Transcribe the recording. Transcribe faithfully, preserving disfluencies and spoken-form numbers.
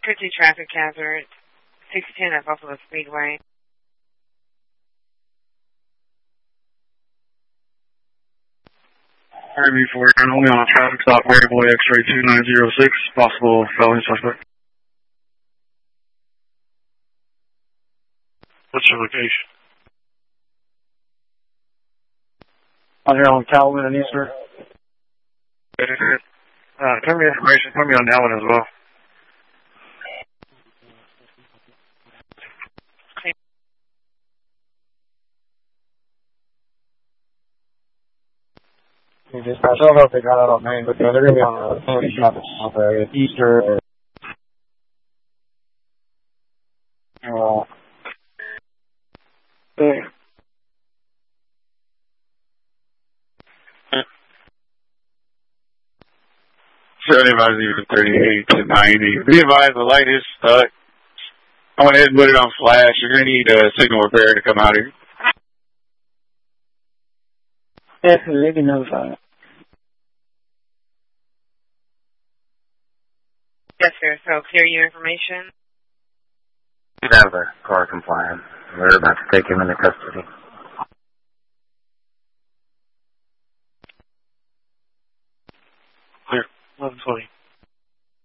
fifty traffic hazard, six ten at Buffalo Speedway. Army four, only on a traffic stop, variable X-ray two nine zero six, possible felony suspect. What's your location? I'm here on Calvin and Easter. Uh, turn me information, put me on that one as well. You just, I don't know if they got it on name, but they're going to be on the phone shop out there at Easter. Or, uh, yeah. seventy-five zero thirty-eight to ninety. Be advised, the light is stuck. I went ahead and put it on flash. You're going to need a signal repair to come out here. Yes, they can notify. Yes, sir. So clear your information. He's out of the car compliant. We're about to take him into custody.